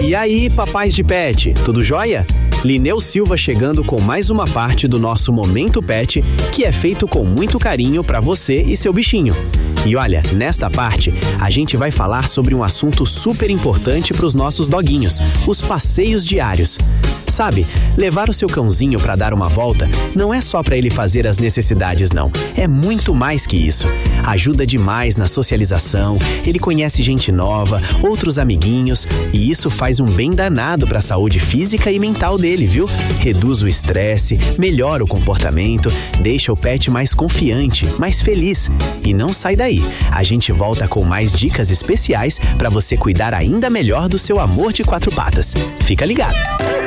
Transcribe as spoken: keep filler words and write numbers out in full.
E aí, papais de pet, tudo jóia? Lineu Silva chegando com mais uma parte do nosso Momento Pet, que é feito com muito carinho para você e seu bichinho. E olha, nesta parte, a gente vai falar sobre um assunto super importante para os nossos doguinhos, os passeios diários. Sabe, levar o seu cãozinho para dar uma volta não é só para ele fazer as necessidades, não. É muito mais que isso. Ajuda demais na socialização, ele conhece gente nova, outros amiguinhos, e isso faz um bem danado para a saúde física e mental dele, viu? Reduz o estresse, melhora o comportamento, deixa o pet mais confiante, mais feliz. E não sai daí, a gente volta com mais dicas especiais para você cuidar ainda melhor do seu amor de quatro patas. Fica ligado!